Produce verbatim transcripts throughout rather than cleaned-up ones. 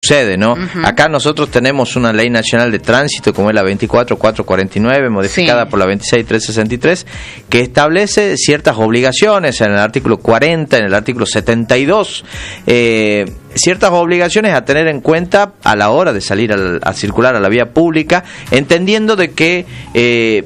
sucede, ¿no? Uh-huh. Acá nosotros tenemos una ley nacional de tránsito, como es la veinticuatro mil cuatrocientos cuarenta y nueve, modificada sí. por la veintiséis mil trescientos sesenta y tres, que establece ciertas obligaciones en el artículo cuarenta, en el artículo setenta y dos, eh, ciertas obligaciones a tener en cuenta a la hora de salir al, a circular a la vía pública, entendiendo de que eh,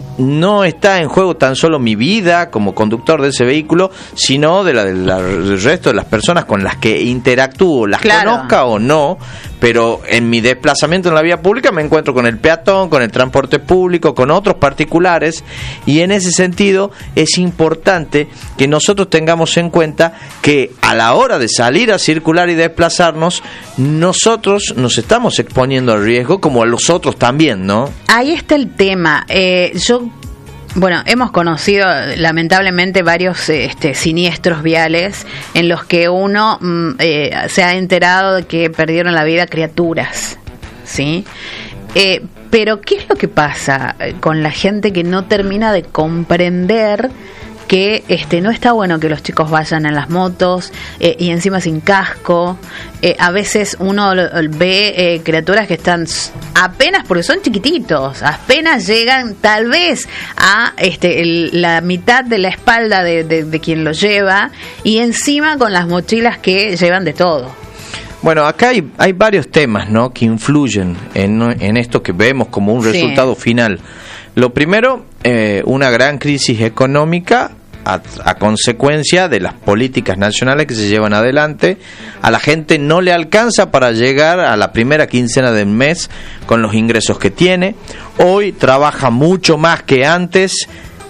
no está en juego tan solo mi vida como conductor de ese vehículo, sino de la, de la, del resto de las personas con las que interactúo, las claro. conozca o no, pero en mi desplazamiento en la vía pública me encuentro con el peatón, con el transporte público, con otros particulares, y en ese sentido es importante que nosotros tengamos en cuenta que a la hora de salir a circular y desplazarnos, nosotros nos estamos exponiendo al riesgo, como a los otros también, ¿no? Ahí está el tema. Eh, yo Bueno, hemos conocido lamentablemente varios este, siniestros viales en los que uno mm, eh, se ha enterado de que perdieron la vida criaturas, ¿sí? Eh, pero ¿qué es lo que pasa con la gente que no termina de comprender que este no está bueno que los chicos vayan en las motos eh, y encima sin casco? Eh, a veces uno ve eh, criaturas que están apenas, porque son chiquititos, apenas llegan tal vez a este el, la mitad de la espalda de, de, de quien lo lleva, y encima con las mochilas que llevan de todo. Bueno, acá hay, hay varios temas, ¿no?, que influyen en, en esto que vemos como un resultado sí. final. Lo primero, eh, una gran crisis económica a, a consecuencia de las políticas nacionales que se llevan adelante. A la gente no le alcanza para llegar a la primera quincena del mes con los ingresos que tiene. Hoy trabaja mucho más que antes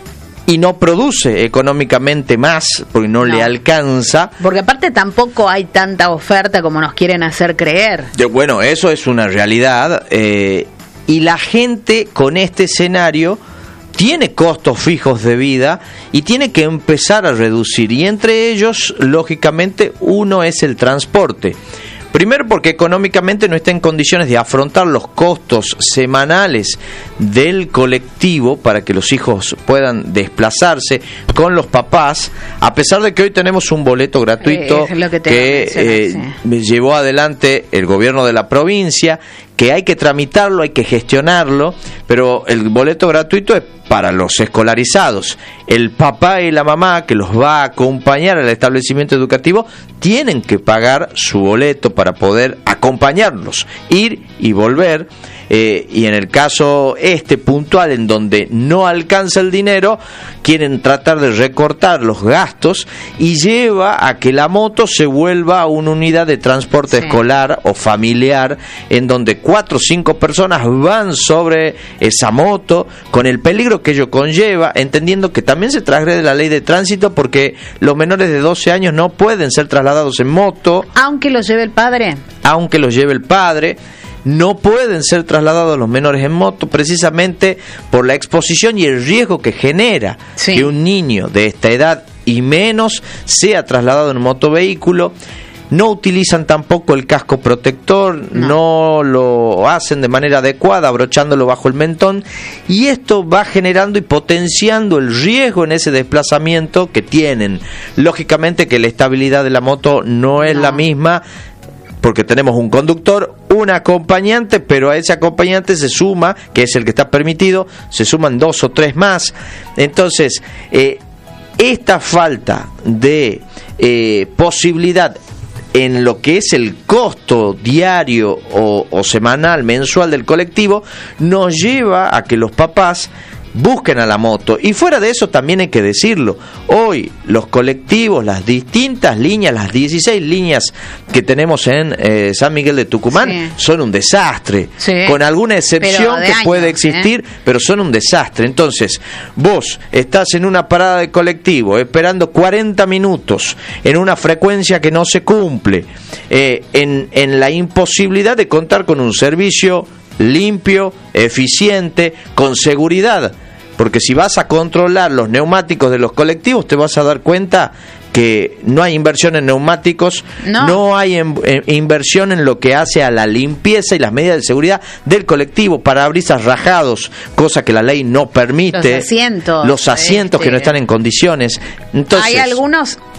y no produce económicamente más porque no, no le alcanza. Porque aparte tampoco hay tanta oferta como nos quieren hacer creer. Bueno, eso es una realidad. Eh, y la gente con este escenario tiene costos fijos de vida y tiene que empezar a reducir. Y entre ellos, lógicamente, uno es el transporte. Primero porque económicamente no está en condiciones de afrontar los costos semanales del colectivo para que los hijos puedan desplazarse con los papás, a pesar de que hoy tenemos un boleto gratuito eh, que, que eh, sí. llevó adelante el gobierno de la provincia, que hay que tramitarlo, hay que gestionarlo, pero el boleto gratuito es para los escolarizados. El papá y la mamá que los va a acompañar al establecimiento educativo tienen que pagar su boleto para poder acompañarlos, ir y volver. Eh, y en el caso este puntual, en donde no alcanza el dinero, quieren tratar de recortar los gastos y lleva a que la moto se vuelva una unidad de transporte sí. escolar o familiar, en donde cuatro o cinco personas van sobre esa moto con el peligro que ello conlleva, entendiendo que también se transgrede la ley de tránsito porque los menores de doce años no pueden ser trasladados en moto. Aunque los lleve el padre. Aunque los lleve el padre. No pueden ser trasladados los menores en moto, precisamente por la exposición y el riesgo que genera sí. que un niño de esta edad y menos sea trasladado en un motovehículo. No utilizan tampoco el casco protector, no. no lo hacen de manera adecuada, abrochándolo bajo el mentón, y esto va generando y potenciando el riesgo en ese desplazamiento que tienen. Lógicamente que la estabilidad de la moto no es no. la misma, porque tenemos un conductor, un acompañante, pero a ese acompañante se suma, que es el que está permitido, se suman dos o tres más. Entonces, eh, esta falta de eh, posibilidad en lo que es el costo diario o, o semanal, mensual del colectivo, nos lleva a que los papás busquen a la moto. Y fuera de eso también hay que decirlo, hoy los colectivos, las distintas líneas, las dieciséis líneas que tenemos en eh, San Miguel de Tucumán sí. son un desastre, sí. con alguna excepción que años, puede existir, ¿eh? pero son un desastre. Entonces, vos estás en una parada de colectivo esperando cuarenta minutos en una frecuencia que no se cumple, eh, en, en la imposibilidad de contar con un servicio limpio, eficiente, con seguridad, porque si vas a controlar los neumáticos de los colectivos te vas a dar cuenta que no hay inversión en neumáticos, no, no hay en, en, inversión en lo que hace a la limpieza y las medidas de seguridad del colectivo, parabrisas rajados, cosa que la ley no permite, los asientos, los asientos este... que no están en condiciones. Entonces, hay algunos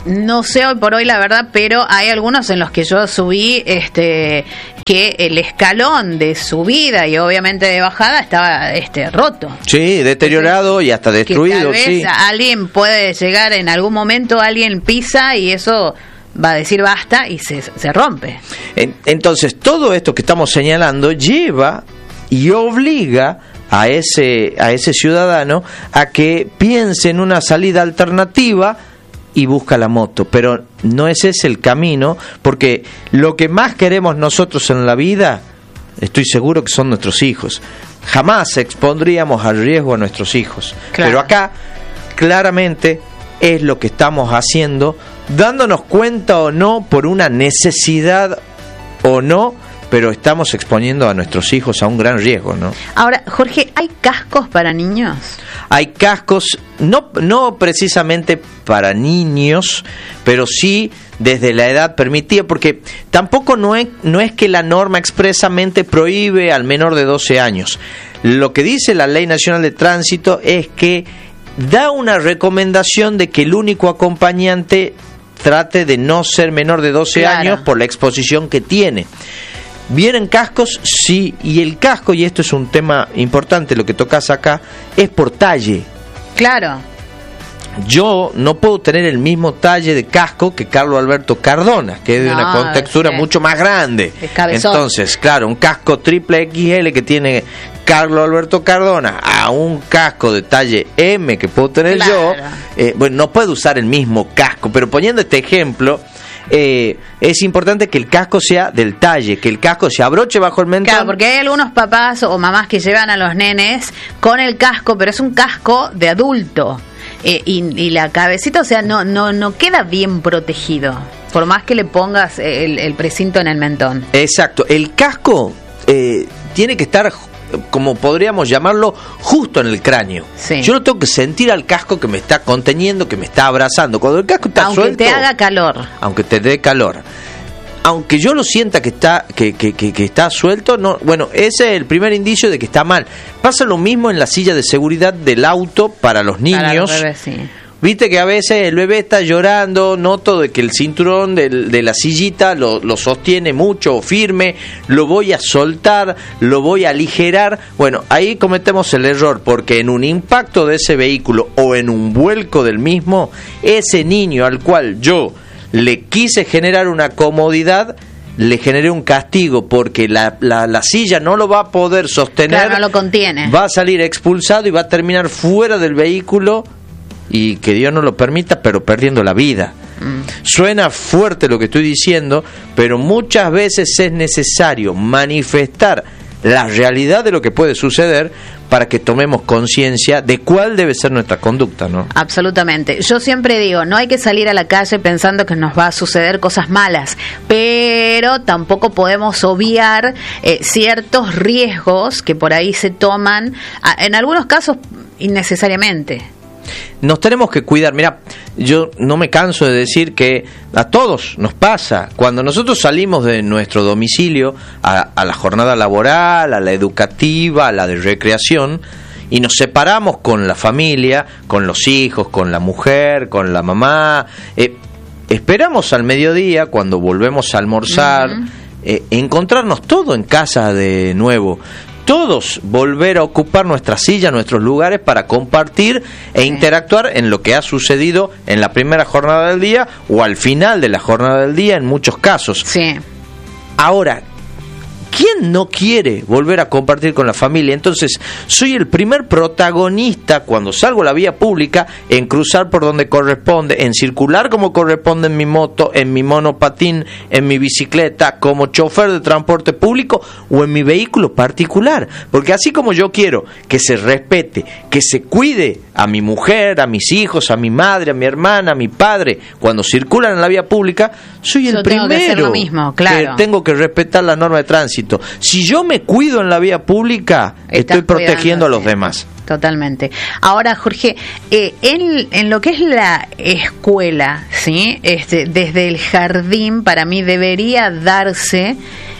No sé hoy por hoy la verdad, pero hay algunos en los que yo subí este que el escalón de subida y obviamente de bajada estaba este roto. Sí, deteriorado Entonces, y hasta destruido. Que tal vez sí. alguien puede llegar en algún momento, alguien pisa y eso va a decir basta y se, se rompe. Entonces, todo esto que estamos señalando lleva y obliga a ese, a ese ciudadano a que piense en una salida alternativa y busca la moto, pero no es ese el camino, porque lo que más queremos nosotros en la vida, estoy seguro que son nuestros hijos. Jamás expondríamos al riesgo a nuestros hijos, claro. Pero acá claramente es lo que estamos haciendo, dándonos cuenta o no por una necesidad o no, pero estamos exponiendo a nuestros hijos a un gran riesgo, ¿no? Ahora, Jorge, ¿hay cascos para niños? Hay cascos, no, no precisamente para niños, pero sí desde la edad permitida, porque tampoco no es, no es que la norma expresamente prohíbe al menor de doce años. Lo que dice la Ley Nacional de Tránsito es que da una recomendación de que el único acompañante trate de no ser menor de doce claro. años por la exposición que tiene. ¿Vienen cascos? Sí, y el casco, y esto es un tema importante, lo que tocas acá, es por talle. Claro. Yo no puedo tener el mismo talle de casco que Carlos Alberto Cardona, que es de no, una contextura sí. mucho más grande. Entonces, claro, un casco triple X L que tiene Carlos Alberto Cardona a un casco de talle M que puedo tener claro. yo, eh, bueno, no puedo usar el mismo casco, pero poniendo este ejemplo... Eh, es importante que el casco sea del talle, que el casco se abroche bajo el mentón. Claro, porque hay algunos papás o mamás que llevan a los nenes con el casco, pero es un casco de adulto eh, y, y la cabecita, o sea, no no no queda bien protegido, por más que le pongas el, el precinto en el mentón. Exacto, el casco eh, tiene que estar, como podríamos llamarlo, justo en el cráneo. Sí. Yo no tengo que sentir al casco que me está conteniendo, que me está abrazando. Cuando el casco está aunque suelto, te haga calor, aunque te dé calor, aunque yo lo sienta que está que, que, que, que está suelto, no, bueno, ese es el primer indicio de que está mal. Pasa lo mismo en la silla de seguridad del auto para los niños. Para los bebés, sí. Viste que a veces el bebé está llorando, noto de que el cinturón de, de la sillita lo, lo sostiene mucho o firme, lo voy a soltar, lo voy a aligerar. Bueno, ahí cometemos el error, porque en un impacto de ese vehículo o en un vuelco del mismo, ese niño al cual yo le quise generar una comodidad, le generé un castigo, porque la, la, la silla no lo va a poder sostener. Claro, no lo contiene. Va a salir expulsado y va a terminar fuera del vehículo, y que Dios no lo permita, pero perdiendo la vida. Mm. Suena fuerte lo que estoy diciendo, pero muchas veces es necesario manifestar la realidad de lo que puede suceder para que tomemos conciencia de cuál debe ser nuestra conducta, ¿no? Absolutamente. Yo siempre digo, no hay que salir a la calle pensando que nos va a suceder cosas malas, pero tampoco podemos obviar eh, ciertos riesgos que por ahí se toman, en algunos casos innecesariamente. Nos tenemos que cuidar. Mira, yo no me canso de decir que a todos nos pasa. Cuando nosotros salimos de nuestro domicilio a, a la jornada laboral, a la educativa, a la de recreación, y nos separamos con la familia, con los hijos, con la mujer, con la mamá, eh, esperamos al mediodía, cuando volvemos a almorzar, uh-huh. eh, encontrarnos todo en casa de nuevo. Todos volver a ocupar nuestra silla, nuestros lugares para compartir e sí. interactuar en lo que ha sucedido en la primera jornada del día o al final de la jornada del día en muchos casos. Sí. Ahora, ¿quién no quiere volver a compartir con la familia? Entonces, soy el primer protagonista cuando salgo a la vía pública en cruzar por donde corresponde, en circular como corresponde en mi moto, en mi monopatín, en mi bicicleta, como chofer de transporte público o en mi vehículo particular. Porque así como yo quiero que se respete, que se cuide a mi mujer, a mis hijos, a mi madre, a mi hermana, a mi padre, cuando circulan en la vía pública, soy el yo primero tengo que hacer lo mismo, claro. que tengo que respetar la norma de tránsito. Si yo me cuido en la vía pública, Estás estoy protegiendo a los demás. Totalmente. Ahora, Jorge, eh, en, en lo que es la escuela, ¿sí? Este, desde el jardín, para mí debería darse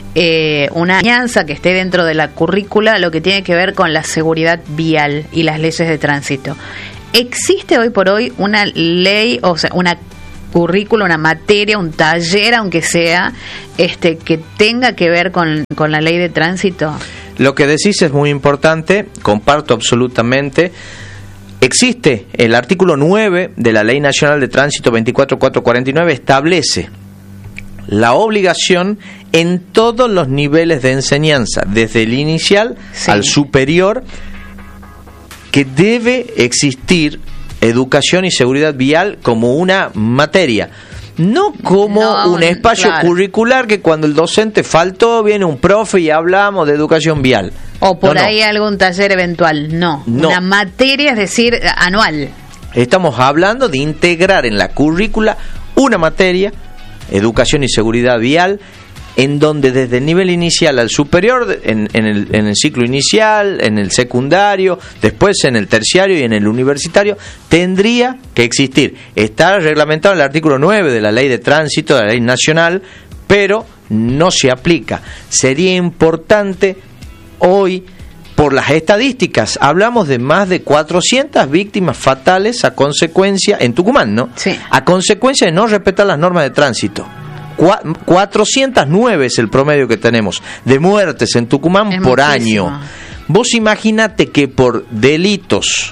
eh, una enseñanza que esté dentro de la currícula, lo que tiene que ver con la seguridad vial y las leyes de tránsito. ¿Existe hoy por hoy una ley, o sea, una currículo, una materia, un taller, aunque sea, este que tenga que ver con, con la ley de tránsito? Lo que decís es muy importante, comparto absolutamente. Existe el artículo nueve de la Ley Nacional de Tránsito veinticuatro mil cuatrocientos cuarenta y nueve, establece la obligación en todos los niveles de enseñanza, desde el inicial sí. al superior, que debe existir educación y seguridad vial como una materia, no como no, un espacio claro. curricular que cuando el docente faltó viene un profe y hablamos de educación vial. O por no, ahí no. algún taller eventual, no. no. Una materia, es decir, anual. Estamos hablando de integrar en la currícula una materia, educación y seguridad vial, en donde desde el nivel inicial al superior, en, en, el, en el ciclo inicial, en el secundario, después en el terciario y en el universitario, tendría que existir. Está reglamentado en el artículo nueve de la Ley de Tránsito, de la Ley Nacional, pero no se aplica. Sería importante hoy, por las estadísticas, hablamos de más de cuatrocientas víctimas fatales a consecuencia, en Tucumán, ¿no? Sí. A consecuencia de no respetar las normas de tránsito. cuatrocientas nueve es el promedio que tenemos de muertes en Tucumán es por muchísimo. Año. Vos imaginate que por delitos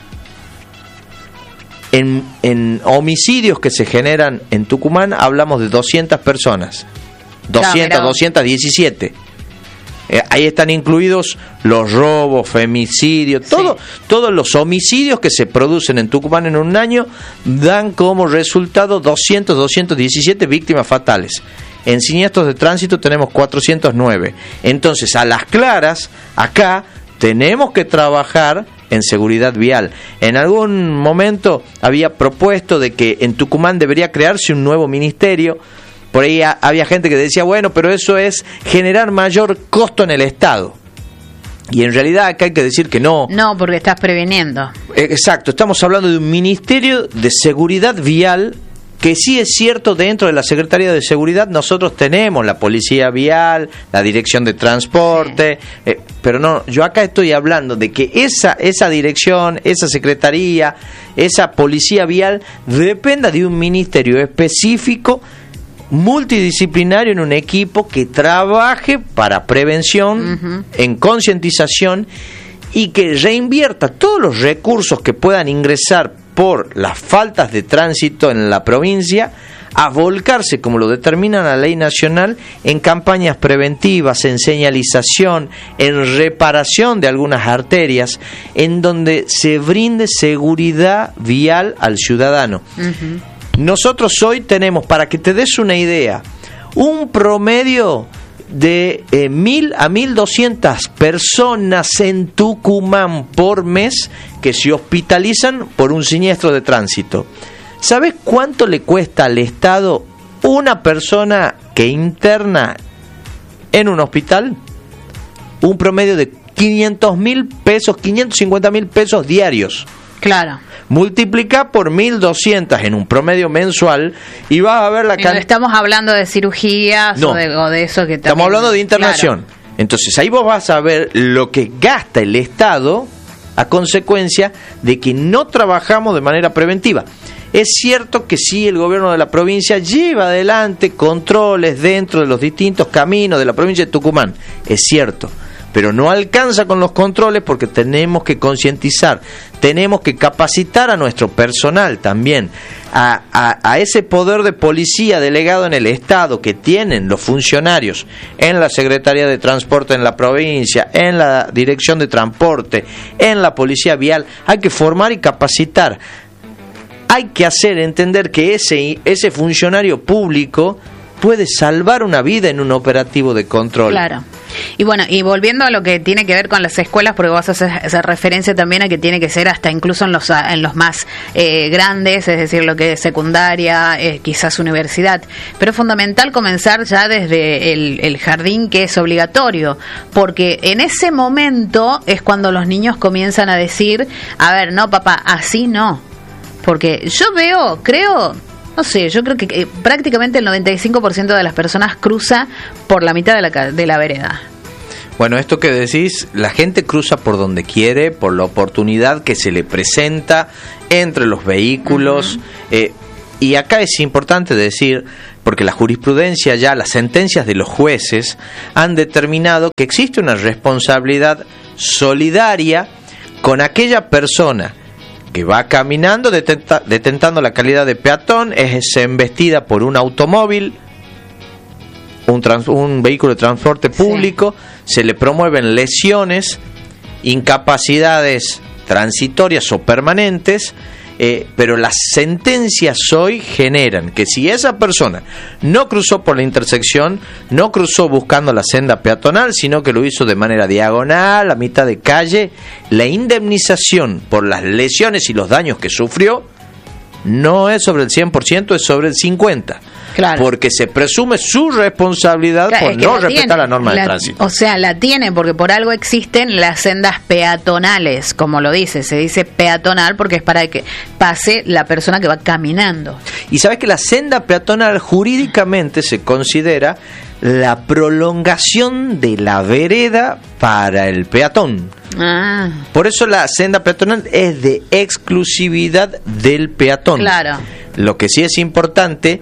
en, en homicidios que se generan en Tucumán hablamos de doscientas personas, doscientas, no, doscientas diecisiete. Eh, ahí están incluidos los robos, femicidios, todo, sí. todos los homicidios que se producen en Tucumán en un año dan como resultado doscientas, doscientas diecisiete víctimas fatales. En siniestros de tránsito tenemos cuatrocientas nueve. Entonces, a las claras, acá tenemos que trabajar en seguridad vial. En algún momento había propuesto de que en Tucumán debería crearse un nuevo ministerio. Por ahí ha, había gente que decía, bueno, pero eso es generar mayor costo en el Estado. Y en realidad acá hay que decir que no. No, porque estás previniendo. Exacto, estamos hablando de un Ministerio de Seguridad Vial, que sí es cierto, dentro de la Secretaría de Seguridad nosotros tenemos la Policía Vial, la Dirección de Transporte, sí. eh, pero no, yo acá estoy hablando de que esa, esa dirección, esa Secretaría, esa Policía Vial dependa de un ministerio específico, multidisciplinario, en un equipo que trabaje para prevención, uh-huh. en concientización, y que reinvierta todos los recursos que puedan ingresar por las faltas de tránsito en la provincia a volcarse, como lo determina la ley nacional, en campañas preventivas, en señalización, en reparación de algunas arterias, en donde se brinde seguridad vial al ciudadano. Uh-huh. Nosotros hoy tenemos, para que te des una idea, un promedio de eh, mil a mil doscientas personas en Tucumán por mes que se hospitalizan por un siniestro de tránsito. ¿Sabes cuánto le cuesta al Estado una persona que interna en un hospital? Un promedio de quinientos mil pesos, quinientos cincuenta mil pesos diarios. Claro. Multiplica por mil doscientas en un promedio mensual y vas a ver la cantidad. No estamos hablando de cirugías no, o, de, o de eso que también... Estamos hablando de internación. Claro. Entonces ahí vos vas a ver lo que gasta el Estado a consecuencia de que no trabajamos de manera preventiva. Es cierto que sí, el gobierno de la provincia lleva adelante controles dentro de los distintos caminos de la provincia de Tucumán. Es cierto. Pero no alcanza con los controles porque tenemos que concientizar, tenemos que capacitar a nuestro personal también, a, a, a ese poder de policía delegado en el Estado que tienen los funcionarios en la Secretaría de Transporte en la provincia, en la Dirección de Transporte, en la Policía Vial. Hay que formar y capacitar. Hay que hacer entender que ese, ese funcionario público puede salvar una vida en un operativo de control. Claro. Y bueno, y volviendo a lo que tiene que ver con las escuelas, porque vos haces esa referencia también a que tiene que ser hasta incluso en los en los más eh, grandes, es decir, lo que es secundaria, eh, quizás universidad, pero es fundamental comenzar ya desde el, el jardín, que es obligatorio, porque en ese momento es cuando los niños comienzan a decir, a ver, no papá, así no, porque yo veo, creo... No sé, yo creo que eh, prácticamente el noventa y cinco por ciento de las personas cruza por la mitad de la, de la vereda. Bueno, esto que decís, la gente cruza por donde quiere, por la oportunidad que se le presenta entre los vehículos, uh-huh. eh, y acá es importante decir, porque la jurisprudencia ya, las sentencias de los jueces han determinado que existe una responsabilidad solidaria con aquella persona que va caminando detenta, detentando la calidad de peatón, es embestida por un automóvil, un, trans, un vehículo de transporte público, sí. Se le promueven lesiones, incapacidades transitorias o permanentes, eh, pero las sentencias hoy generan que si esa persona no cruzó por la intersección, no cruzó buscando la senda peatonal, sino que lo hizo de manera diagonal, a mitad de calle, la indemnización por las lesiones y los daños que sufrió no es sobre el cien por ciento, es sobre el cincuenta por ciento. Claro. Porque se presume su responsabilidad, claro, por no la respetar tiene, la norma la, de tránsito. O sea, la tiene porque por algo existen las sendas peatonales, como lo dice, se dice peatonal porque es para que pase la persona que va caminando. Y sabes que la senda peatonal jurídicamente se considera la prolongación de la vereda para el peatón. Ah. Por eso la senda peatonal es de exclusividad del peatón. Claro. Lo que sí es importante,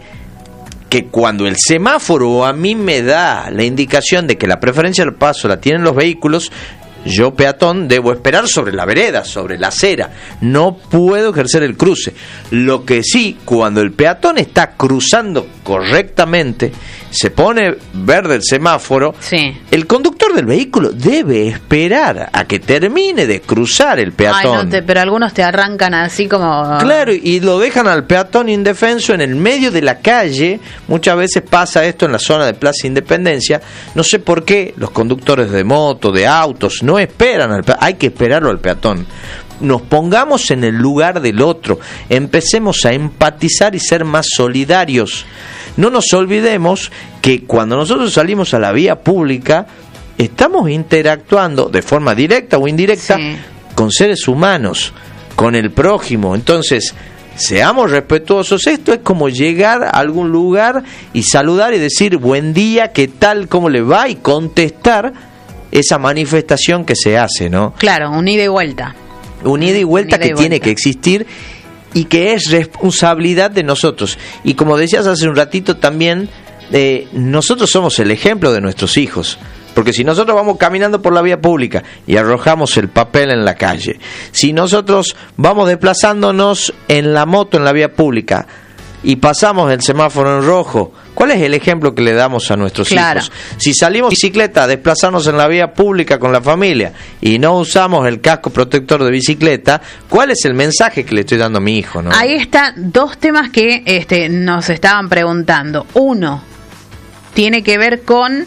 que cuando el semáforo a mí me da la indicación de que la preferencia del paso la tienen los vehículos, yo, peatón, debo esperar sobre la vereda, sobre la acera. No puedo ejercer el cruce. Lo que sí, cuando el peatón está cruzando correctamente, se pone verde el semáforo, sí. El conductor del vehículo debe esperar a que termine de cruzar el peatón. Ay, no te, pero algunos te arrancan así como... Claro, y lo dejan al peatón indefenso en el medio de la calle. Muchas veces pasa esto en la zona de Plaza Independencia. No sé por qué los conductores de moto, de autos, no esperan al peatón. Hay que esperarlo al peatón. Nos pongamos en el lugar del otro, empecemos a empatizar y ser más solidarios. No nos olvidemos que cuando nosotros salimos a la vía pública, estamos interactuando de forma directa o indirecta, sí, con seres humanos, con el prójimo. Entonces, seamos respetuosos. Esto es como llegar a algún lugar y saludar y decir buen día, qué tal, cómo le va, y contestar esa manifestación que se hace, ¿no? Claro, un ida y vuelta. Un ida y vuelta que tiene que existir y que es responsabilidad de nosotros. Y como decías hace un ratito también, eh, nosotros somos el ejemplo de nuestros hijos. Porque si nosotros vamos caminando por la vía pública y arrojamos el papel en la calle, si nosotros vamos desplazándonos en la moto en la vía pública y pasamos el semáforo en rojo, ¿cuál es el ejemplo que le damos a nuestros claro. hijos? Si salimos en bicicleta a desplazarnos en la vía pública con la familia y no usamos el casco protector de bicicleta, ¿cuál es el mensaje que le estoy dando a mi hijo, no? Ahí están dos temas que este, nos estaban preguntando. Uno tiene que ver con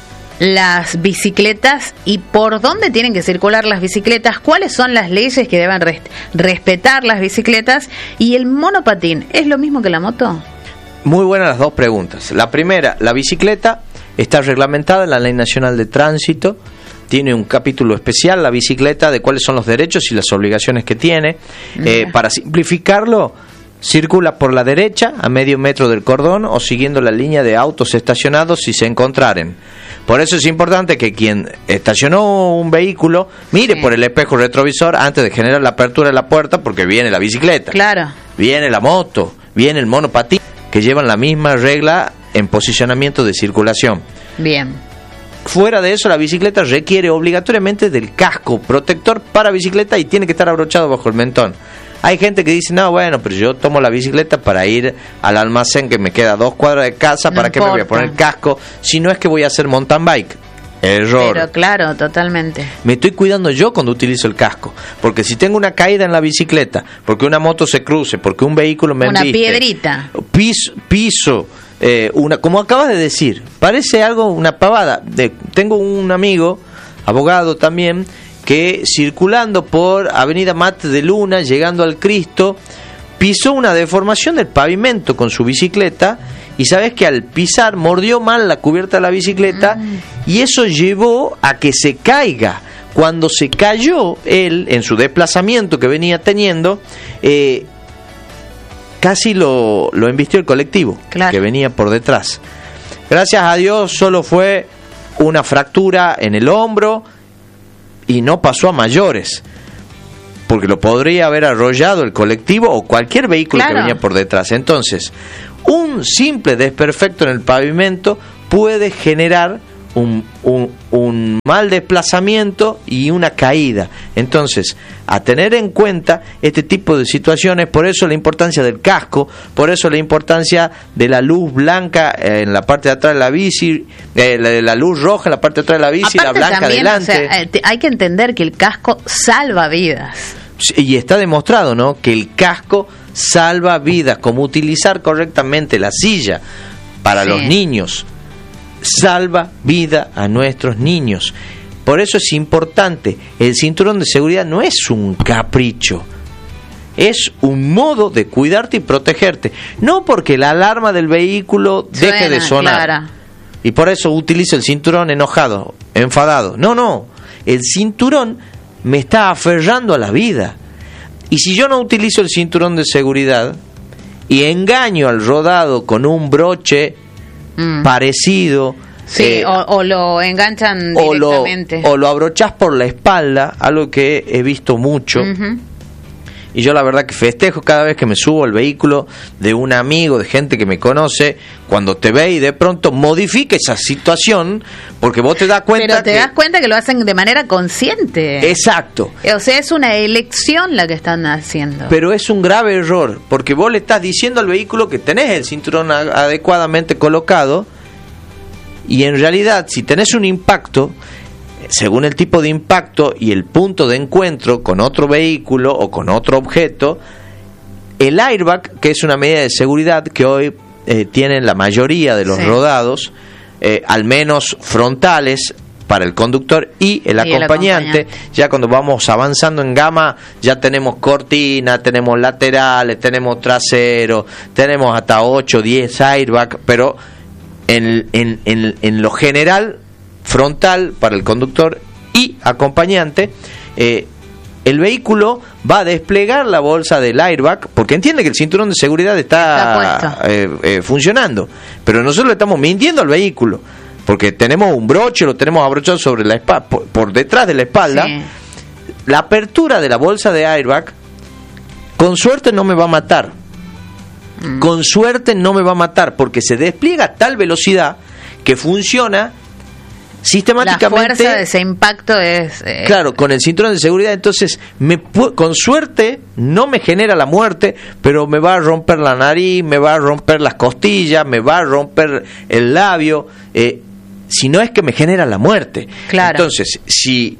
las bicicletas y por dónde tienen que circular las bicicletas, cuáles son las leyes que deben res- respetar las bicicletas, y el monopatín, ¿es lo mismo que la moto? Muy buenas las dos preguntas. La primera, la bicicleta está reglamentada en la Ley Nacional de Tránsito, tiene un capítulo especial, la bicicleta, de cuáles son los derechos y las obligaciones que tiene. Eh, para simplificarlo, circula por la derecha a medio metro del cordón o siguiendo la línea de autos estacionados si se encontraren. Por eso es importante que quien estacionó un vehículo mire sí. por el espejo retrovisor antes de generar la apertura de la puerta, porque viene la bicicleta, claro, viene la moto, viene el monopatín, que llevan la misma regla en posicionamiento de circulación. Bien. Fuera de eso, la bicicleta requiere obligatoriamente del casco protector para bicicleta y tiene que estar abrochado bajo el mentón. Hay gente que dice, no, bueno, pero yo tomo la bicicleta para ir al almacén que me queda a dos cuadras de casa, no ¿para importa. qué me voy a poner casco? Si no es que voy a hacer mountain bike. Error. Pero claro, totalmente. Me estoy cuidando yo cuando utilizo el casco, porque si tengo una caída en la bicicleta, porque una moto se cruce, porque un vehículo me una embiste, piedrita, piso, piso eh, una, como acabas de decir, parece algo, una pavada. De, tengo un amigo, abogado también, que circulando por Avenida Mate de Luna, llegando al Cristo, pisó una deformación del pavimento con su bicicleta, y sabes que al pisar mordió mal la cubierta de la bicicleta, mm. y eso llevó a que se caiga. Cuando se cayó él, en su desplazamiento que venía teniendo, eh, casi lo, lo embistió el colectivo, claro, que venía por detrás. Gracias a Dios solo fue una fractura en el hombro y no pasó a mayores. porque lo podría haber arrollado el colectivo o cualquier vehículo claro. que venía por detrás. Entonces, un simple desperfecto en el pavimento puede generar un, un, un mal desplazamiento y una caída. Entonces, a tener en cuenta este tipo de situaciones, por eso la importancia del casco, por eso la importancia de la luz blanca en la parte de atrás de la bici, eh, la, la luz roja en la parte de atrás de la bici, aparte la blanca también, adelante. O sea, hay que entender que el casco salva vidas. Y está demostrado, ¿no?, que el casco salva vidas, como utilizar correctamente la silla para sí. los niños, salva vida a nuestros niños. Por eso es importante, el cinturón de seguridad no es un capricho, es un modo de cuidarte y protegerte, no porque la alarma del vehículo Suena, deje de sonar, claro. y por eso utilizo el cinturón enojado, enfadado, no, no, el cinturón me está aferrando a la vida, y si yo no utilizo el cinturón de seguridad y engaño al rodado con un broche mm. parecido, sí, eh, o, o lo enganchan o directamente, lo, o lo abrochás por la espalda, algo que he visto mucho. Uh-huh. Y yo la verdad que festejo cada vez que me subo al vehículo de un amigo, de gente que me conoce, cuando te ve y de pronto modifica esa situación, porque vos te das cuenta. Pero te que... das cuenta que lo hacen de manera consciente. Exacto. O sea, es una elección la que están haciendo. Pero es un grave error, porque vos le estás diciendo al vehículo que tenés el cinturón a- adecuadamente colocado, y en realidad si tenés un impacto, según el tipo de impacto y el punto de encuentro con otro vehículo o con otro objeto, el airbag, que es una medida de seguridad que hoy eh, tienen la mayoría de los sí. rodados, eh, al menos frontales para el conductor y el, y acompañante. el acompañante, ya cuando vamos avanzando en gama, ya tenemos cortina, tenemos laterales, tenemos trasero, tenemos hasta ocho o diez airbag, pero en, en, en, en lo general, frontal para el conductor y acompañante, eh, el vehículo va a desplegar la bolsa del airbag porque entiende que el cinturón de seguridad está, está eh, eh, funcionando, pero nosotros le estamos mintiendo al vehículo porque tenemos un broche, lo tenemos abrochado sobre la espalda, por, por detrás de la espalda. Sí. La apertura de la bolsa de airbag, con suerte no me va a matar, mm. con suerte no me va a matar porque se despliega a tal velocidad que funciona sistemáticamente. La fuerza de ese impacto es eh, claro, con el cinturón de seguridad, entonces me pu- con suerte no me genera la muerte, pero me va a romper la nariz, me va a romper las costillas, me va a romper el labio, eh, si no es que me genera la muerte. Claro. Entonces, si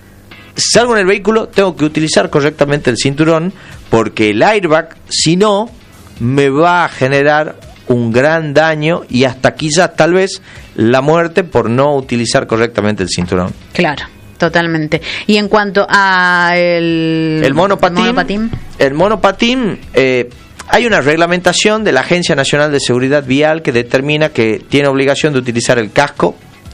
salgo en el vehículo, tengo que utilizar correctamente el cinturón, porque el airbag, si no, me va a generar un gran daño y hasta quizás tal vez la muerte por no utilizar correctamente el cinturón. Claro, totalmente. Y en cuanto a el, el monopatín, monopatín, el monopatín eh, hay una reglamentación de la Agencia Nacional de Seguridad Vial que determina que tiene obligación de utilizar el casco,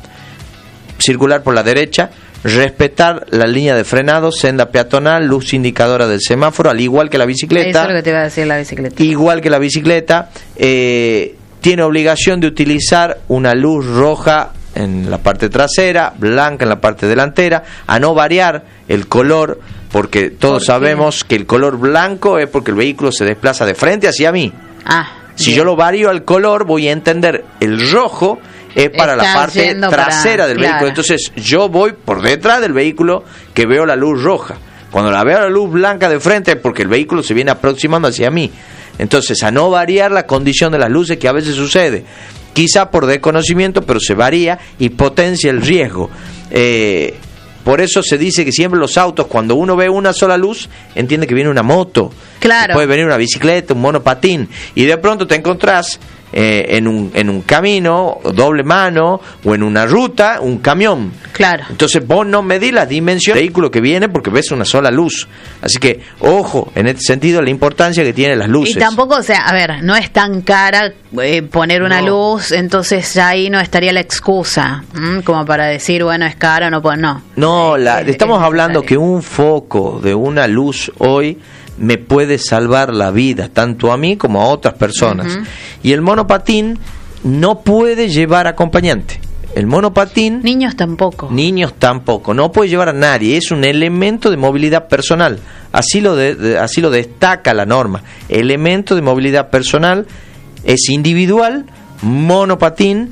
circular por la derecha, respetar la línea de frenado, senda peatonal, luz indicadora del semáforo, al igual que la bicicleta. Eso es lo que te iba a decir la bicicleta. Igual que la bicicleta, eh, tiene obligación de utilizar una luz roja en la parte trasera, blanca en la parte delantera, a no variar el color, porque todos sabemos que el color blanco es porque el vehículo se desplaza de frente hacia mí. Ah, si bien. yo lo varío al color, voy a entender el rojo es para Está la parte trasera para, del claro. vehículo. Entonces yo voy por detrás del vehículo que veo la luz roja. Cuando la veo la luz blanca de frente es porque el vehículo se viene aproximando hacia mí. Entonces, a no variar la condición de las luces, que a veces sucede, quizá por desconocimiento, pero se varía y potencia el riesgo. Eh, por eso se dice que siempre los autos, cuando uno ve una sola luz, entiende que viene una moto. Claro. Puede venir una bicicleta, un monopatín, y de pronto te encontrás eh, en un en un camino, doble mano, o en una ruta, un camión. Claro. Entonces vos no medís la dimensión del vehículo que viene porque ves una sola luz. Así que, ojo, en este sentido, la importancia que tienen las luces. Y tampoco, o sea, a ver, no es tan cara eh, poner una no. luz, entonces ya ahí no estaría la excusa, ¿m? como para decir, bueno, es cara, no puedo, no. No, la, es, estamos es hablando que un foco de una luz hoy me puede salvar la vida, tanto a mí como a otras personas. Uh-huh. Y el monopatín no puede llevar acompañante. el monopatín... Niños tampoco. Niños tampoco. No puede llevar a nadie. Es un elemento de movilidad personal. Así lo, de, de, así lo destaca la norma. Elemento de movilidad personal, es individual, monopatín,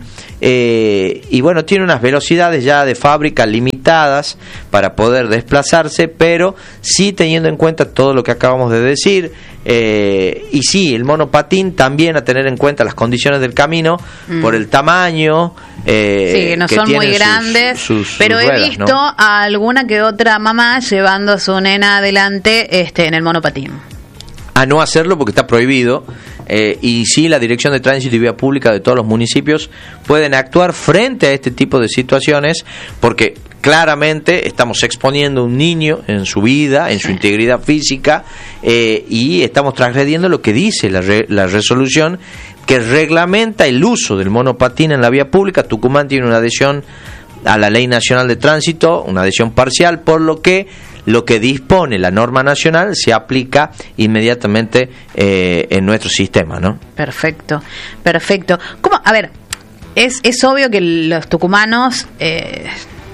eh, y bueno, tiene unas velocidades ya de fábrica limitadas para poder desplazarse, pero sí teniendo en cuenta todo lo que acabamos de decir, eh, y sí, el monopatín también a tener en cuenta las condiciones del camino, mm. por el tamaño, eh, sí, que no que son muy sus, grandes, sus, sus pero ruedas, he visto ¿no? a alguna que otra mamá llevando a su nena adelante este, en el monopatín. A no hacerlo porque está prohibido. Eh, y sí, la Dirección de Tránsito y Vía Pública de todos los municipios pueden actuar frente a este tipo de situaciones, porque claramente estamos exponiendo a un niño en su vida, en su integridad física, eh, y estamos transgrediendo lo que dice la, re, la resolución que reglamenta el uso del monopatín en la vía pública. Tucumán tiene una adhesión a la Ley Nacional de Tránsito, una adhesión parcial, por lo que lo que dispone la norma nacional se aplica inmediatamente eh, en nuestro sistema, ¿no? Perfecto, perfecto. ¿Cómo? A ver, es, es obvio que los tucumanos, eh,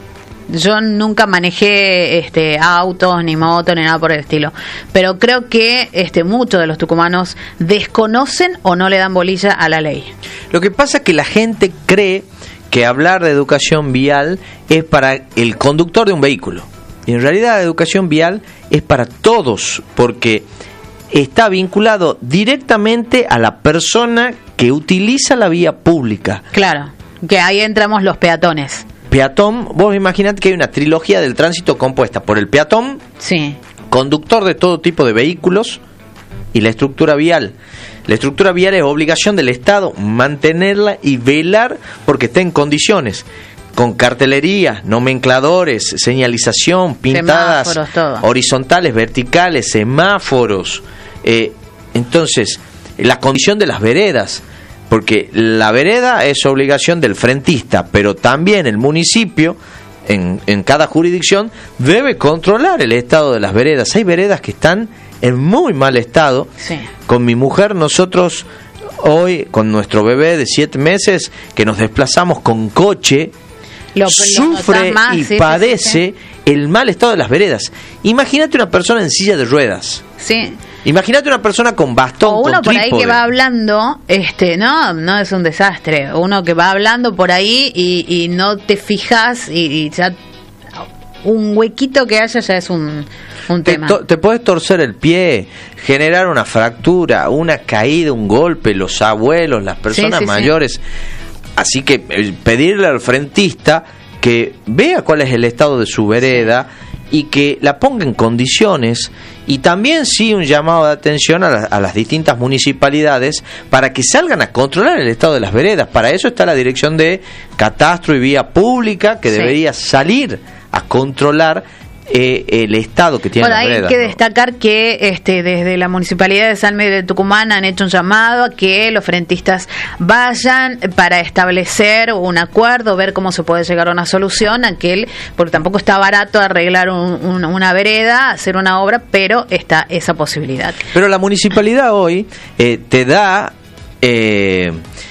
yo nunca manejé este, autos, ni motos, ni nada por el estilo, pero creo que este, muchos de los tucumanos desconocen o no le dan bolilla a la ley. Lo que pasa es que la gente cree que hablar de educación vial es para el conductor de un vehículo. Y en realidad la educación vial es para todos, porque está vinculado directamente a la persona que utiliza la vía pública. Claro, que ahí entramos los peatones. Peatón, vos imaginate que hay una trilogía del tránsito compuesta por el peatón, sí, conductor de todo tipo de vehículos y la estructura vial. La estructura vial es obligación del Estado mantenerla y velar porque esté en condiciones, con cartelería, nomencladores, señalización, pintadas horizontales, verticales, semáforos. Eh, entonces, la condición de las veredas, porque la vereda es obligación del frentista, pero también el municipio, en, en cada jurisdicción, debe controlar el estado de las veredas. Hay veredas que están en muy mal estado. Sí. Con mi mujer, nosotros hoy, con nuestro bebé de siete meses, que nos desplazamos con coche, Lo, sufre más, y sí, padece sí, sí. el mal estado de las veredas. Imagínate una persona en silla de ruedas. Sí. Imagínate una persona con bastón, o uno con por trípode. Ahí que va hablando, este, no, no es un desastre. Uno que va hablando por ahí y, y no te fijas y, y ya un huequito que haya ya es un, un te tema. To, te puedes torcer el pie, generar una fractura, una caída, un golpe, los abuelos, las personas sí, sí, mayores. Sí. Así que pedirle al frentista que vea cuál es el estado de su vereda y que la ponga en condiciones, y también sí un llamado de atención a, la, a las distintas municipalidades para que salgan a controlar el estado de las veredas. Para eso está la Dirección de Catastro y Vía Pública, que sí. debería salir a controlar Eh, el estado que tiene bueno, la vereda. Hay que ¿no? destacar que este, desde la Municipalidad de San Miguel de Tucumán han hecho un llamado a que los frentistas vayan para establecer un acuerdo, ver cómo se puede llegar a una solución, aquel, porque tampoco está barato arreglar un, un, una vereda, hacer una obra, pero está esa posibilidad. Pero la municipalidad hoy eh, te da eh,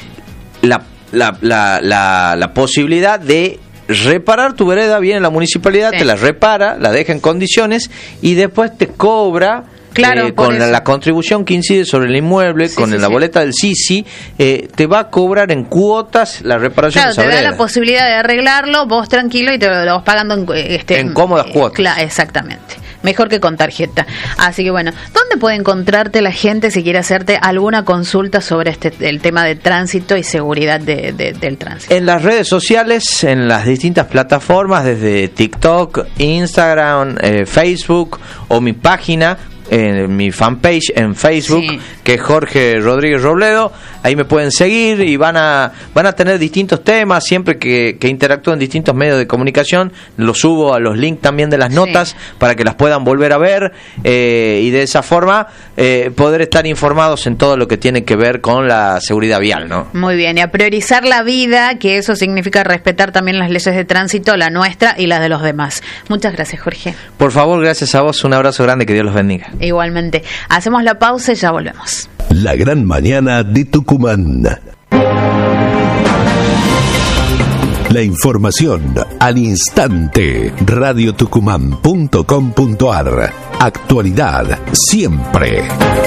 la, la, la, la, la posibilidad de reparar tu vereda. Viene la municipalidad, sí. te la repara, la deja en condiciones y después te cobra claro, eh, con la, la contribución que incide sobre el inmueble, sí, con sí, la sí. boleta del S I S I, eh, te va a cobrar en cuotas la reparación claro, de esa te vereda. Da la posibilidad de arreglarlo, vos tranquilo y te lo, lo vas pagando en, este, en cómodas eh, cuotas. Claro, exactamente. Mejor que con tarjeta. Así que bueno, ¿dónde puede encontrarte la gente si quiere hacerte alguna consulta sobre este el tema de tránsito y seguridad de, de, del tránsito? En las redes sociales, en las distintas plataformas, desde TikTok, Instagram, eh, Facebook o mi página, en mi fanpage en Facebook, sí. que es Jorge Rodríguez Robledo. Ahí me pueden seguir y van a van a tener distintos temas. Siempre que, que interactúo en distintos medios de comunicación, los subo a los links también de las notas, sí. para que las puedan volver a ver, eh, y de esa forma eh, poder estar informados en todo lo que tiene que ver con la seguridad vial, ¿no? Muy bien, y a priorizar la vida, que eso significa respetar también las leyes de tránsito, la nuestra y las de los demás. Muchas gracias, Jorge. Por favor, gracias a vos, un abrazo grande, que Dios los bendiga. Igualmente. Hacemos la pausa y ya volvemos. La gran mañana de Tucumán. La información al instante. radio tucumán punto com punto ar. Actualidad siempre.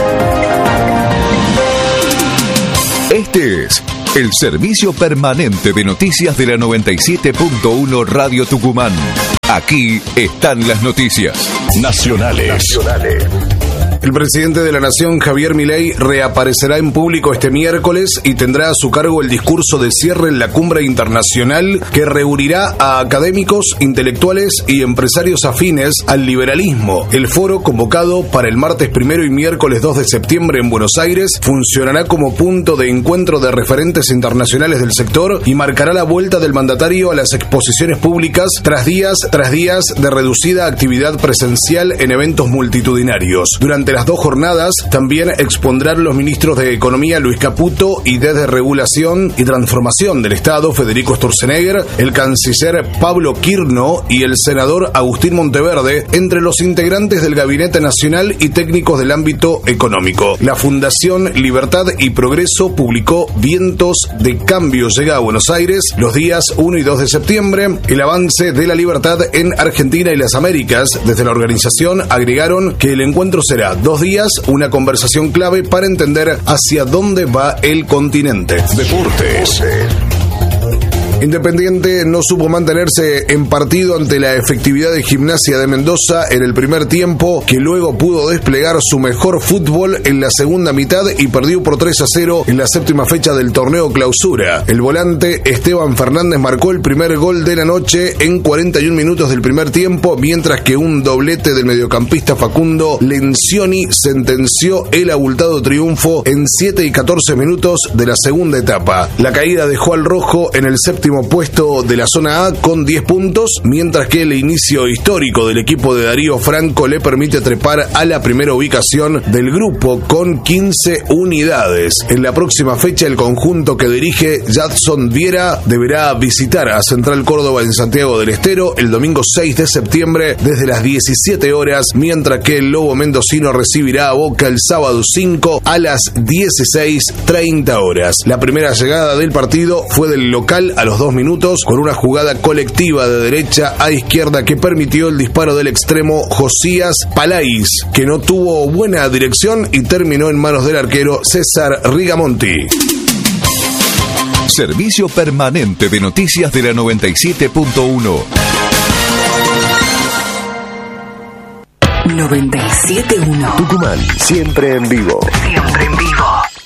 Este es el servicio permanente de noticias de la noventa y siete punto uno Radio Tucumán. Aquí están las noticias nacionales. Nacionales. El presidente de la Nación, Javier Milei, reaparecerá en público este miércoles y tendrá a su cargo el discurso de cierre en la cumbre internacional que reunirá a académicos, intelectuales y empresarios afines al liberalismo. El foro, convocado para el martes primero y miércoles dos de septiembre en Buenos Aires, funcionará como punto de encuentro de referentes internacionales del sector y marcará la vuelta del mandatario a las exposiciones públicas tras días tras días de reducida actividad presencial en eventos multitudinarios. Durante las dos jornadas también expondrán los ministros de Economía Luis Caputo y de Desregulación y Transformación del Estado Federico Sturzenegger, el canciller Pablo Quirno y el senador Agustín Monteverde, entre los integrantes del Gabinete Nacional y técnicos del ámbito económico. La Fundación Libertad y Progreso publicó Vientos de Cambio llega a Buenos Aires los días uno y dos de septiembre. El avance de la libertad en Argentina y las Américas. Desde la organización agregaron que el encuentro será dos días, una conversación clave para entender hacia dónde va el continente. Deportes. Independiente no supo mantenerse en partido ante la efectividad de Gimnasia de Mendoza en el primer tiempo, que luego pudo desplegar su mejor fútbol en la segunda mitad y perdió por tres a cero en la séptima fecha del torneo Clausura. El volante Esteban Fernández marcó el primer gol de la noche en cuarenta y un minutos del primer tiempo, mientras que un doblete del mediocampista Facundo Lencioni sentenció el abultado triunfo en siete y catorce minutos de la segunda etapa. La caída dejó al rojo en el séptimo puesto de la zona A con diez puntos, mientras que el inicio histórico del equipo de Darío Franco le permite trepar a la primera ubicación del grupo con quince unidades. En la próxima fecha, el conjunto que dirige Jadson Viera deberá visitar a Central Córdoba en Santiago del Estero el domingo seis de septiembre desde las diecisiete horas, mientras que el Lobo Mendocino recibirá a Boca el sábado cinco a las dieciséis treinta horas. La primera llegada del partido fue del local a los dos minutos con una jugada colectiva de derecha a izquierda que permitió el disparo del extremo Josías Palais, que no tuvo buena dirección y terminó en manos del arquero César Rigamonti. Servicio permanente de noticias de la noventa y siete punto uno. noventa y siete punto uno. Tucumán, siempre en vivo. Siempre en vivo.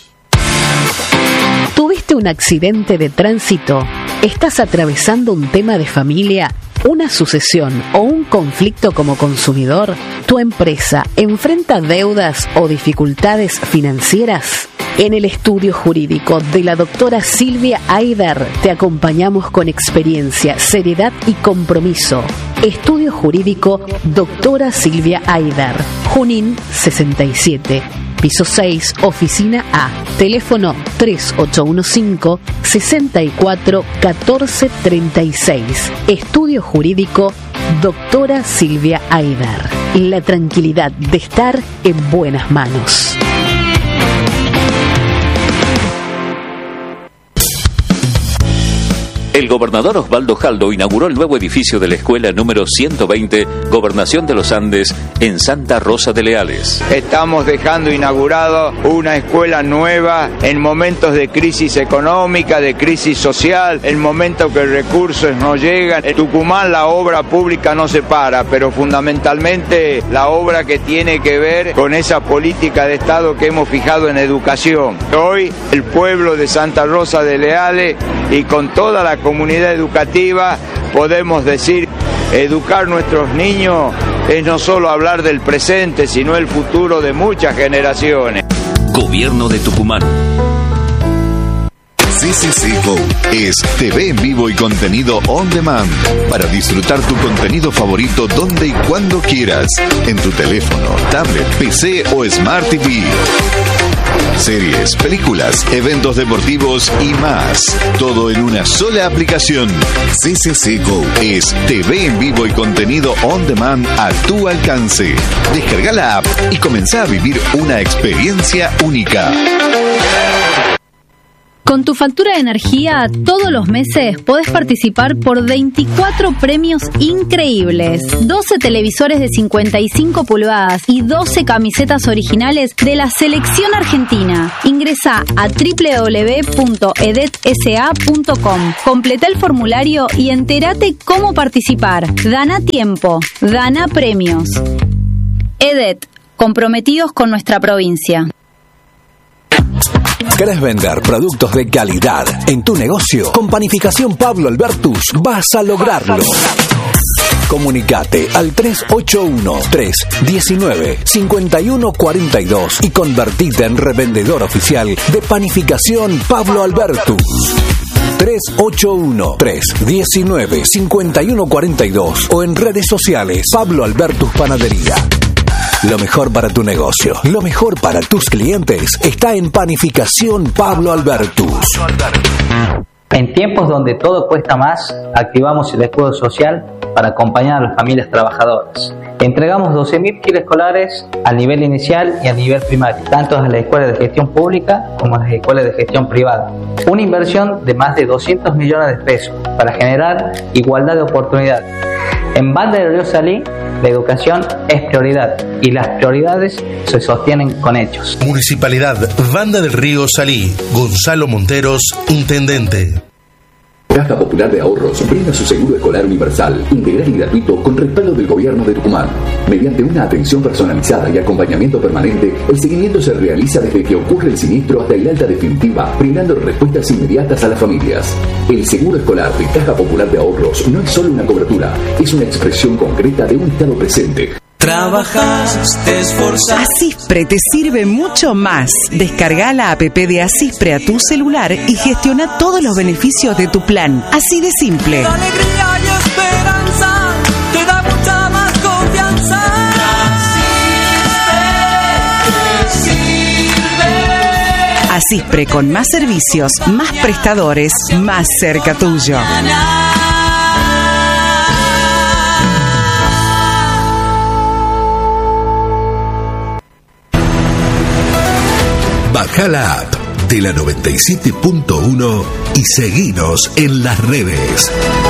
¿Tuviste un accidente de tránsito? ¿Estás atravesando un tema de familia, una sucesión o un conflicto como consumidor? ¿Tu empresa enfrenta deudas o dificultades financieras? En el estudio jurídico de la doctora Silvia Aidar te acompañamos con experiencia, seriedad y compromiso. Estudio jurídico doctora Silvia Aidar, Junín sesenta y siete. Piso seis, oficina A. Teléfono tres ocho uno cinco, seis cuatro, uno cuatro tres seis. Estudio jurídico doctora Silvia Aidar. La tranquilidad de estar en buenas manos. El gobernador Osvaldo Jaldo inauguró el nuevo edificio de la escuela número ciento veinte, Gobernación de los Andes, en Santa Rosa de Leales. Estamos dejando inaugurado una escuela nueva en momentos de crisis económica, de crisis social, en momentos que recursos no llegan. En Tucumán la obra pública no se para, pero fundamentalmente la obra que tiene que ver con esa política de Estado que hemos fijado en educación. Hoy el pueblo de Santa Rosa de Leales y con toda la comunidad educativa podemos decir, educar nuestros niños es no solo hablar del presente, sino el futuro de muchas generaciones. Gobierno de Tucumán. C C C Go es T V en vivo y contenido on demand para disfrutar tu contenido favorito donde y cuando quieras, en tu teléfono, tablet, P C o Smart T V. Series, películas, eventos deportivos y más. Todo en una sola aplicación. C C C Go es T V en vivo y contenido on demand a tu alcance. Descarga la app y comenzá a vivir una experiencia única. Con tu factura de energía, todos los meses podés participar por veinticuatro premios increíbles. doce televisores de cincuenta y cinco pulgadas y doce camisetas originales de la selección argentina. Ingresá a doble u doble u doble u punto edetsa punto com. Completa el formulario y entérate cómo participar. Dana tiempo, Dana premios. Edet, comprometidos con nuestra provincia. ¿Querés vender productos de calidad en tu negocio? Con Panificación Pablo Albertus vas a lograrlo. Comunicate al tres ocho uno, tres uno nueve, cinco uno cuatro dos y convertite en revendedor oficial de Panificación Pablo Albertus. tres ocho uno, tres uno nueve, cinco uno cuatro dos o en redes sociales Pablo Albertus Panadería. Lo mejor para tu negocio, lo mejor para tus clientes está en Panificación Pablo Albertus. En tiempos donde todo cuesta más, activamos el escudo social para acompañar a las familias trabajadoras. Entregamos doce mil kits escolares al nivel inicial y a nivel primario, tanto en las escuelas de gestión pública como en las escuelas de gestión privada. Una inversión de más de doscientos millones de pesos para generar igualdad de oportunidades. En Banda del Río Salí, la educación es prioridad y las prioridades se sostienen con hechos. Municipalidad Banda del Río Salí. Gonzalo Monteros, intendente. Caja Popular de Ahorros brinda su seguro escolar universal, integral y gratuito con respaldo del gobierno de Tucumán. Mediante una atención personalizada y acompañamiento permanente, el seguimiento se realiza desde que ocurre el siniestro hasta el alta definitiva, brindando respuestas inmediatas a las familias. El seguro escolar de Caja Popular de Ahorros no es solo una cobertura, es una expresión concreta de un estado presente. Trabajas, te esforzas. Asispre te sirve mucho más. Descarga la app de Asispre a tu celular y gestiona todos los beneficios de tu plan. Así de simple. Alegría y esperanza te da mucha más confianza. Asispre te sirve. Asispre con más servicios, más prestadores, más cerca tuyo. Baja la app de la noventa y siete punto uno y seguinos en las redes.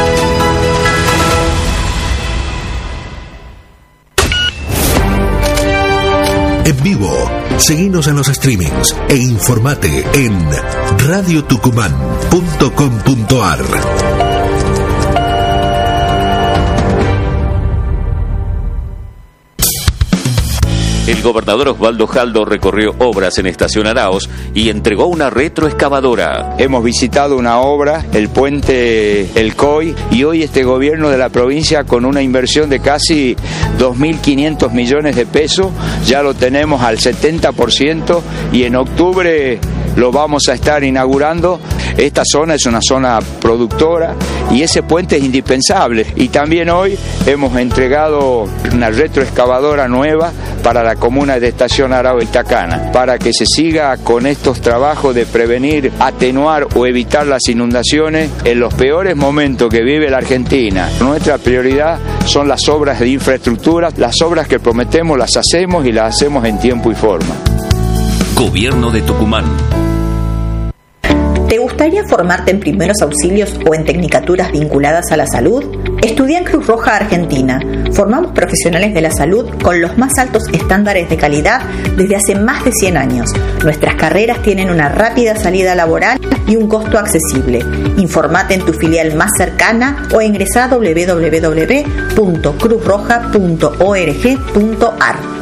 En vivo, seguinos en los streamings e informate en radio tucumán punto com punto ar. El gobernador Osvaldo Jaldo recorrió obras en Estación Araos y entregó una retroexcavadora. Hemos visitado una obra, el puente El C O I, y hoy este gobierno de la provincia, con una inversión de casi dos mil quinientos millones de pesos, ya lo tenemos al setenta por ciento y en octubre lo vamos a estar inaugurando. Esta zona es una zona productora y ese puente es indispensable. Y también hoy hemos entregado una retroexcavadora nueva para la comuna de Estación Araos Itacana, para que se siga con estos trabajos de prevenir, atenuar o evitar las inundaciones en los peores momentos que vive la Argentina. Nuestra prioridad son las obras de infraestructura, las obras que prometemos las hacemos y las hacemos en tiempo y forma. Gobierno de Tucumán. ¿Te gustaría formarte en primeros auxilios o en tecnicaturas vinculadas a la salud? Estudia en Cruz Roja Argentina. Formamos profesionales de la salud con los más altos estándares de calidad desde hace más de cien años. Nuestras carreras tienen una rápida salida laboral y un costo accesible. Informate en tu filial más cercana o ingresa a doble u doble u doble u punto cruz roja punto org punto ar.